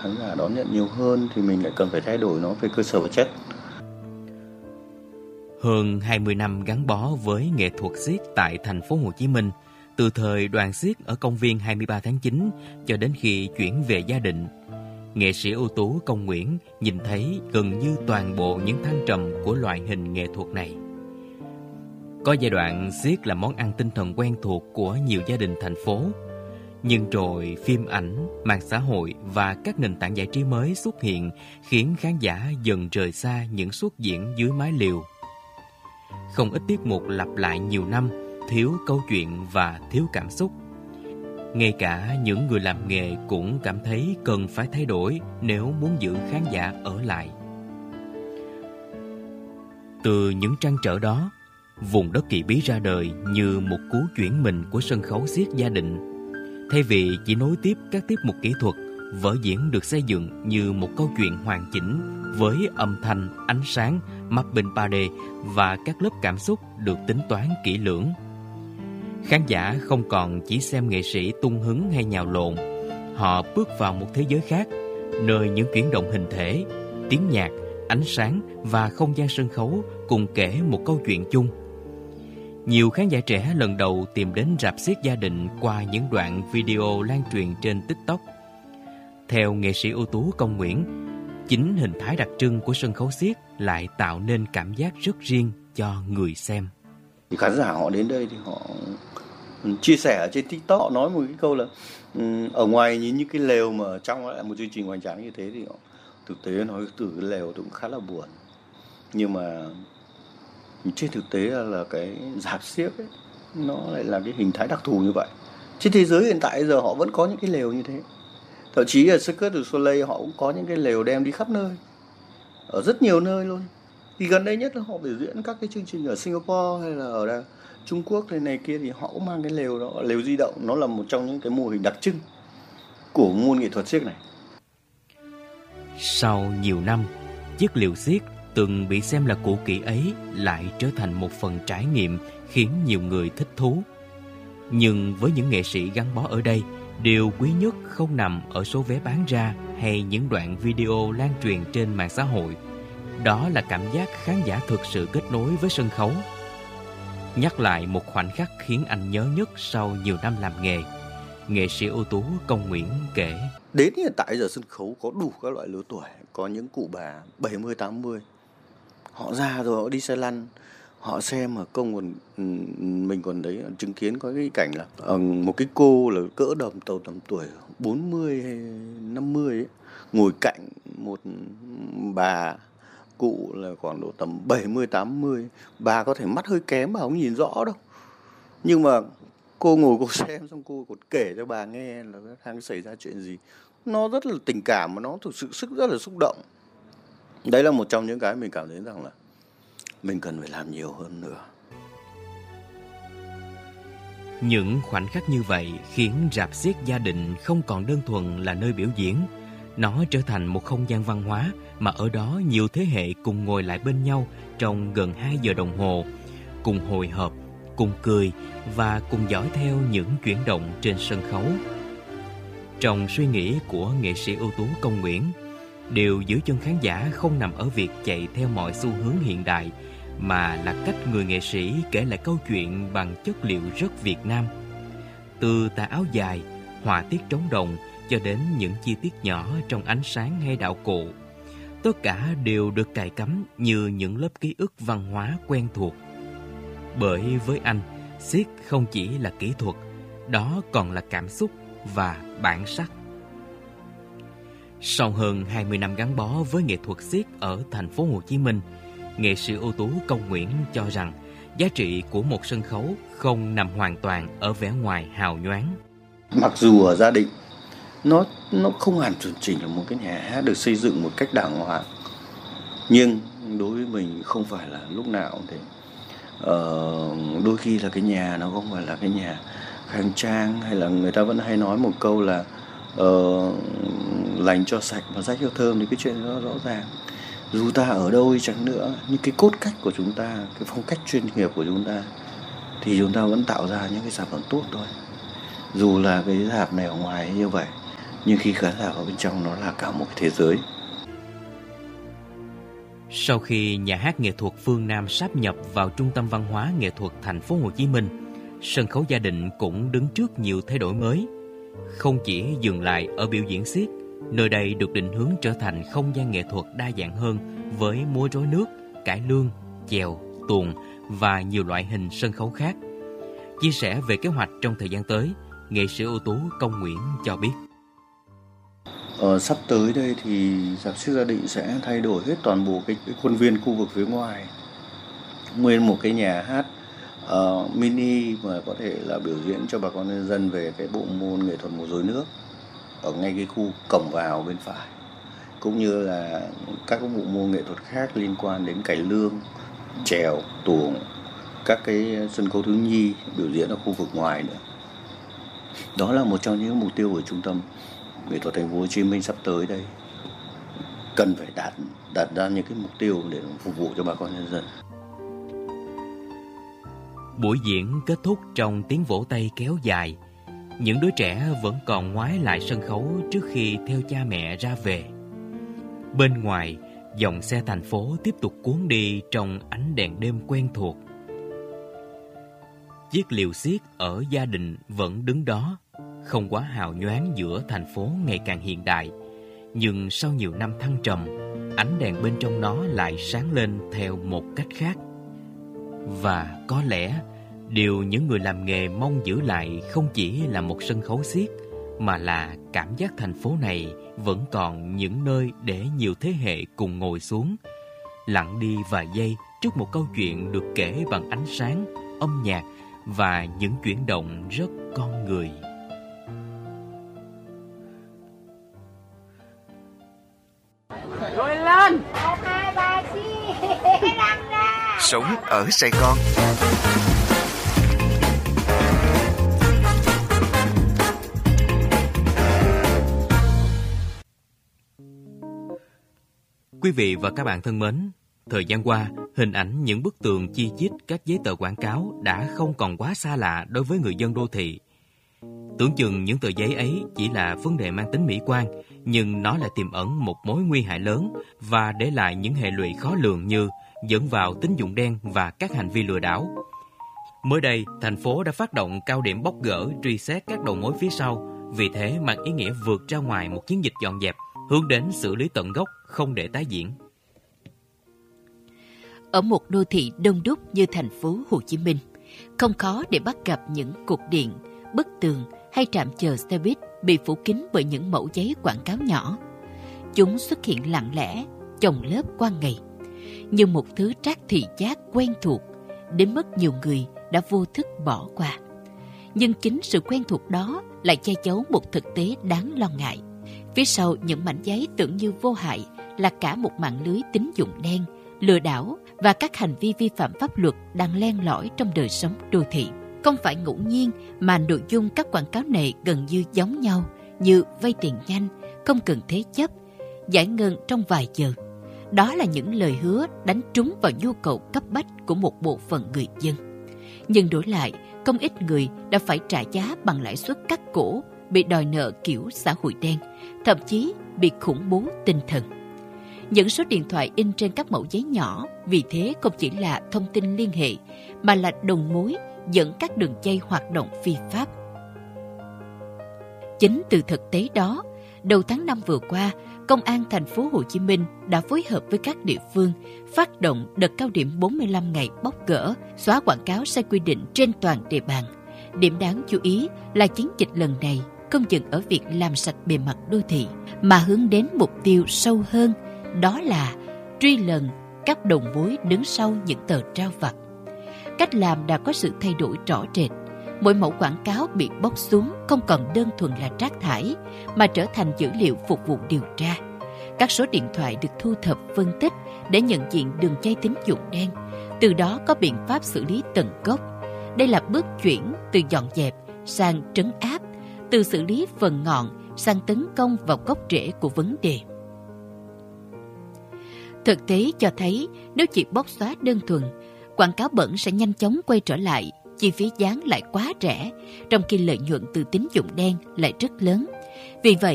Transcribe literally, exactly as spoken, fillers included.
khán giả đón nhận nhiều hơn thì mình lại cần phải thay đổi nó về cơ sở vật chất. Hơn hai mươi năm gắn bó với nghệ thuật xiếc tại thành phố Hồ Chí Minh, từ thời đoàn xiếc ở công viên hai mươi ba tháng chín cho đến khi chuyển về Gia Định, nghệ sĩ ưu tú Công Nguyễn nhìn thấy gần như toàn bộ những thăng trầm của loại hình nghệ thuật này. Có giai đoạn xiếc là món ăn tinh thần quen thuộc của nhiều gia đình thành phố. Nhưng rồi phim ảnh, mạng xã hội và các nền tảng giải trí mới xuất hiện khiến khán giả dần rời xa những suất diễn dưới mái liều. Không ít tiết mục lặp lại nhiều năm, thiếu câu chuyện và thiếu cảm xúc. Ngay cả những người làm nghề cũng cảm thấy cần phải thay đổi nếu muốn giữ khán giả ở lại. Từ những trăn trở đó, Vùng Đất Kỳ Bí ra đời như một cú chuyển mình của sân khấu xiếc Gia Định. Thay vì chỉ nối tiếp các tiết mục kỹ thuật, vở diễn được xây dựng như một câu chuyện hoàn chỉnh với âm thanh, ánh sáng, mapping ba D và các lớp cảm xúc được tính toán kỹ lưỡng. Khán giả không còn chỉ xem nghệ sĩ tung hứng hay nhào lộn. Họ bước vào một thế giới khác, nơi những chuyển động hình thể, tiếng nhạc, ánh sáng và không gian sân khấu cùng kể một câu chuyện chung. Nhiều khán giả trẻ lần đầu tìm đến rạp xiếc Gia Định qua những đoạn video lan truyền trên TikTok. Theo nghệ sĩ ưu tú Công Nguyễn, chính hình thái đặc trưng của sân khấu xiếc lại tạo nên cảm giác rất riêng cho người xem. Thì khán giả họ đến đây thì họ chia sẻ ở trên TikTok, họ nói một cái câu là ở ngoài nhìn như cái lều mà ở trong lại một chương trình hoành tráng như thế, thì họ thực tế nói từ cái lều cũng khá là buồn. Nhưng mà trên thực tế là, là cái rạp xiếc ấy, nó lại là cái hình thái đặc thù như vậy. Trên thế giới hiện tại giờ họ vẫn có những cái lều như thế. Thậm chí ở Cirque du Soleil họ cũng có những cái lều đem đi khắp nơi, ở rất nhiều nơi luôn. Thì gần đây nhất là họ biểu diễn các cái chương trình ở Singapore hay là ở đây, Trung Quốc hay này kia, thì họ cũng mang cái lều đó, lều di động. Nó là một trong những cái mô hình đặc trưng của môn nghệ thuật xiếc này. Sau nhiều năm, chiếc lều xiếc từng bị xem là cũ kỹ ấy lại trở thành một phần trải nghiệm khiến nhiều người thích thú. Nhưng với những nghệ sĩ gắn bó ở đây, điều quý nhất không nằm ở số vé bán ra hay những đoạn video lan truyền trên mạng xã hội. Đó là cảm giác khán giả thực sự kết nối với sân khấu. Nhắc lại một khoảnh khắc khiến anh nhớ nhất sau nhiều năm làm nghề, nghệ sĩ ưu tú Công Nguyễn kể. Đến hiện tại giờ sân khấu có đủ các loại lứa tuổi. Có những cụ bà bảy mươi, tám mươi, họ già rồi, họ đi xe lăn, họ xem mà công còn mình còn đấy chứng kiến có cái cảnh là một cái cô là cỡ đầm tầm tầm tuổi bốn mươi hay năm mươi ấy, ngồi cạnh một bà cụ là khoảng độ tầm bảy mươi, tám mươi. Bà có thể mắt hơi kém, bà không nhìn rõ đâu. Nhưng mà cô ngồi cô xem xong cô còn kể cho bà nghe là đang xảy ra chuyện gì. Nó rất là tình cảm mà nó thực sự sức rất là xúc động. Đấy là một trong những cái mình cảm thấy rằng là mình cần phải làm nhiều hơn nữa. Những khoảnh khắc như vậy khiến rạp xiếc Gia Định không còn đơn thuần là nơi biểu diễn. Nó trở thành một không gian văn hóa mà ở đó nhiều thế hệ cùng ngồi lại bên nhau trong gần hai giờ đồng hồ, cùng hồi hộp, cùng cười và cùng dõi theo những chuyển động trên sân khấu. Trong suy nghĩ của nghệ sĩ ưu tú Công Nguyễn, điều giữ chân khán giả không nằm ở việc chạy theo mọi xu hướng hiện đại, mà là cách người nghệ sĩ kể lại câu chuyện bằng chất liệu rất Việt Nam. Từ tà áo dài, họa tiết trống đồng cho đến những chi tiết nhỏ trong ánh sáng hay đạo cụ, tất cả đều được cài cắm như những lớp ký ức văn hóa quen thuộc. Bởi với anh, xiếc không chỉ là kỹ thuật, đó còn là cảm xúc và bản sắc. Sau hơn hai mươi năm gắn bó với nghệ thuật xiếc ở thành phố Hồ Chí Minh, nghệ sĩ ưu tú Công Nguyễn cho rằng giá trị của một sân khấu không nằm hoàn toàn ở vẻ ngoài hào nhoáng. Mặc dù ở Gia Định nó nó không hẳn chuẩn chỉnh là một cái nhà hát được xây dựng một cách đàng hoàng, nhưng đối với mình không phải là lúc nào cũng thế. Ờ, đôi khi là cái nhà nó không phải là cái nhà khang trang, hay là người ta vẫn hay nói một câu là uh, lành cho sạch và rách cho thơm, thì cái chuyện đó rõ ràng. Dù ta ở đâu đi chăng nữa, nhưng cái cốt cách của chúng ta, cái phong cách chuyên nghiệp của chúng ta, thì chúng ta vẫn tạo ra những cái sản phẩm tốt thôi. Dù là cái rạp này ở ngoài như vậy, Nhưng khi khán giả vào bên trong nó là cả một cái thế giới. Sau khi nhà hát nghệ thuật Phương Nam sáp nhập vào Trung tâm Văn hóa Nghệ thuật Thành phố Hồ Chí Minh, sân khấu Gia Định cũng đứng trước nhiều thay đổi mới. Không chỉ dừng lại ở biểu diễn xiếc, nơi đây được định hướng trở thành không gian nghệ thuật đa dạng hơn với múa rối nước, cải lương, chèo, tuồng và nhiều loại hình sân khấu khác. Chia sẻ về kế hoạch trong thời gian tới, nghệ sĩ ưu tú Công Nguyễn cho biết. Ờ, sắp tới đây thì rạp xiếc Gia Định sẽ thay đổi hết toàn bộ cái, cái khuôn viên khu vực phía ngoài. Nguyên một cái nhà hát uh, mini mà có thể là biểu diễn cho bà con nhân dân về cái bộ môn nghệ thuật múa rối nước ở ngay cái khu cổng vào bên phải, cũng như là các cái bộ môn nghệ thuật khác liên quan đến cải lương, chèo, tuồng, các cái sân khấu thiếu nhi biểu diễn ở khu vực ngoài nữa. Đó là một trong những mục tiêu của Trung tâm Nghệ thuật Thành phố Hồ Chí Minh sắp tới đây, cần phải đạt đạt ra những cái mục tiêu để phục vụ cho bà con nhân dân. Buổi diễn kết thúc trong tiếng vỗ tay kéo dài. Những đứa trẻ vẫn còn ngoái lại sân khấu trước khi theo cha mẹ ra về. Bên ngoài, dòng xe thành phố tiếp tục cuốn đi trong ánh đèn đêm quen thuộc. Chiếc liều xiếc ở Gia Định vẫn đứng đó, không quá hào nhoáng giữa thành phố ngày càng hiện đại. Nhưng sau nhiều năm thăng trầm, ánh đèn bên trong nó lại sáng lên theo một cách khác. Và có lẽ, điều những người làm nghề mong giữ lại không chỉ là một sân khấu xiếc, mà là cảm giác thành phố này vẫn còn những nơi để nhiều thế hệ cùng ngồi xuống, lặng đi vài giây trước một câu chuyện được kể bằng ánh sáng, âm nhạc và những chuyển động rất con người. Rồi lên! Sống ở Sài Gòn. Quý vị và các bạn thân mến, thời gian qua, hình ảnh những bức tường chi chít các giấy tờ quảng cáo đã không còn quá xa lạ đối với người dân đô thị. Tưởng chừng những tờ giấy ấy chỉ là vấn đề mang tính mỹ quan, nhưng nó lại tiềm ẩn một mối nguy hại lớn và để lại những hệ lụy khó lường như dẫn vào tín dụng đen và các hành vi lừa đảo. Mới đây, thành phố đã phát động cao điểm bóc gỡ, truy xét các đầu mối phía sau, vì thế mang ý nghĩa vượt ra ngoài một chiến dịch dọn dẹp, hướng đến xử lý tận gốc, không để tái diễn. Ở một đô thị đông đúc như thành phố Hồ Chí Minh, không khó để bắt gặp những cột điện, bức tường hay trạm chờ xe buýt bị phủ kín bởi những mẩu giấy quảng cáo nhỏ. Chúng xuất hiện lặng lẽ, chồng lớp qua ngày, như một thứ trác thị giác quen thuộc, đến mức nhiều người đã vô thức bỏ qua. Nhưng chính sự quen thuộc đó lại che giấu một thực tế đáng lo ngại. Phía sau những mảnh giấy tưởng như vô hại là cả một mạng lưới tín dụng đen, lừa đảo và các hành vi vi phạm pháp luật đang len lỏi trong đời sống đô thị. Không phải ngẫu nhiên mà nội dung các quảng cáo này gần như giống nhau, như vay tiền nhanh, không cần thế chấp, giải ngân trong vài giờ. Đó là những lời hứa đánh trúng vào nhu cầu cấp bách của một bộ phận người dân. Nhưng đổi lại, không ít người đã phải trả giá bằng lãi suất cắt cổ, bị đòi nợ kiểu xã hội đen, thậm chí bị khủng bố tinh thần. Những số điện thoại in trên các mẩu giấy nhỏ vì thế không chỉ là thông tin liên hệ, mà là đầu mối dẫn các đường dây hoạt động phi pháp. Chính từ thực tế đó, đầu tháng năm vừa qua, Công an thành phố Hồ Chí Minh đã phối hợp với các địa phương phát động đợt cao điểm bốn mươi lăm ngày bóc gỡ, xóa quảng cáo sai quy định trên toàn địa bàn. Điểm đáng chú ý là chiến dịch lần này không dừng ở việc làm sạch bề mặt đô thị, mà hướng đến mục tiêu sâu hơn, đó là truy lần các đầu mối đứng sau những tờ rao vặt. Cách làm đã có sự thay đổi rõ rệt. Mỗi mẫu quảng cáo bị bóc xuống không còn đơn thuần là rác thải, mà trở thành dữ liệu phục vụ điều tra. Các số điện thoại được thu thập phân tích để nhận diện đường dây tín dụng đen, từ đó có biện pháp xử lý tận gốc. Đây là bước chuyển từ dọn dẹp sang trấn áp, từ xử lý phần ngọn sang tấn công vào gốc rễ của vấn đề. Thực tế cho thấy nếu chỉ bóc xóa đơn thuần, quảng cáo bẩn sẽ nhanh chóng quay trở lại, chi phí dán lại quá rẻ, trong khi lợi nhuận từ tín dụng đen lại rất lớn. Vì vậy,